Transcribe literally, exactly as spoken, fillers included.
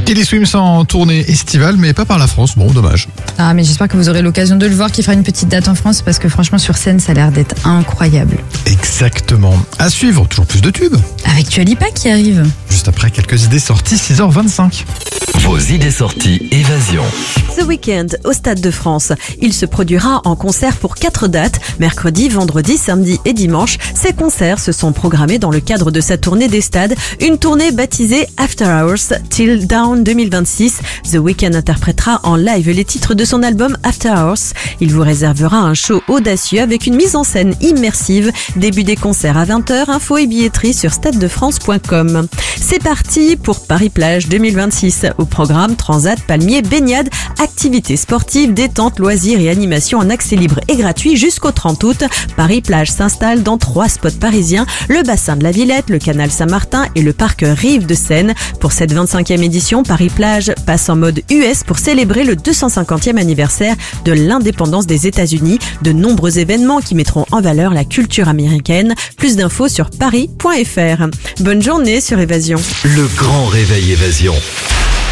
Kelly Swims en tournée estivale, mais pas par la France. Bon, dommage. Ah, mais j'espère que vous aurez l'occasion de le voir, qu'il fera une petite date en France, parce que franchement, sur scène, ça a l'air d'être incroyable. Exactement. À suivre, toujours plus de tubes. Avec Dua Lipa qui arrive. Juste après, quelques idées sorties, six heures vingt-cinq. Vos idées sorties Évasion. Ce week-end, au Stade de France, il se produira en concert pour quatre dates, mercredi, vendredi, samedi et dimanche. Ces concerts se sont programmés dans le cadre de sa tournée des stades, une tournée baptisée After Hours Till Down deux mille vingt-six. The Weeknd interprétera en live les titres de son album After Hours. Il vous réservera un show audacieux avec une mise en scène immersive. Début des concerts à vingt heures, info et billetterie sur stade de france point com. C'est parti pour Paris-Plage deux mille vingt-six. Au programme, transat, palmiers, baignade, activités sportives, détente, loisirs et animations en accès libre et gratuit jusqu'au trente août. Paris-Plage s'installe dans trois spots parisiens, le bassin de la Villette, le canal Saint-Martin et le parc Rive de Seine. Pour cette vingt-cinquième édition, Paris-Plage passe en mode U S pour célébrer le deux cent cinquantième anniversaire de l'indépendance des États-Unis. De nombreux événements qui mettront en valeur la culture américaine. Plus d'infos sur paris point f r. Bonne journée sur Évasion. Le grand réveil Évasion.